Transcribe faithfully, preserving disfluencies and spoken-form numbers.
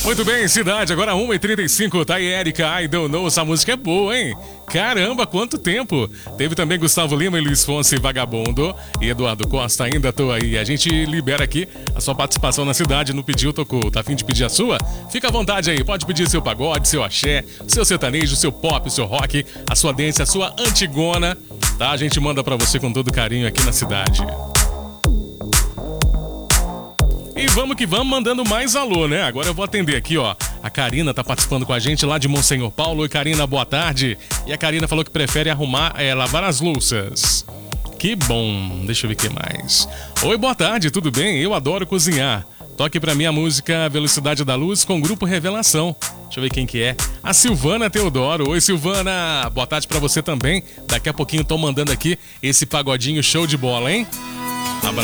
Muito bem, cidade, agora uma e trinta e cinco, tá aí Erika, I Don't Know, essa música é boa, hein? Caramba, quanto tempo! Teve também Gustavo Lima e Luiz Fonsi, Vagabundo, e Eduardo Costa, ainda tô aí. A gente libera aqui a sua participação na cidade, no Pediu, Tocou. Tá a fim de pedir a sua? Fica à vontade aí, pode pedir seu pagode, seu axé, seu sertanejo, seu pop, seu rock, a sua dance, a sua antigona, tá? A gente manda pra você com todo carinho aqui na cidade. E vamos que vamos, mandando mais alô, né? Agora eu vou atender aqui, ó. A Karina tá participando com a gente lá de Monsenhor Paulo. Oi, Karina, boa tarde. E a Karina falou que prefere arrumar, é, lavar as louças. Que bom. Deixa eu ver o que mais. Oi, boa tarde, tudo bem? Eu adoro cozinhar. Toque pra mim a música Velocidade da Luz com o Grupo Revelação. Deixa eu ver quem que é. A Silvana Teodoro. Oi, Silvana. Boa tarde pra você também. Daqui a pouquinho tô mandando aqui esse pagodinho show de bola, hein? Abraço.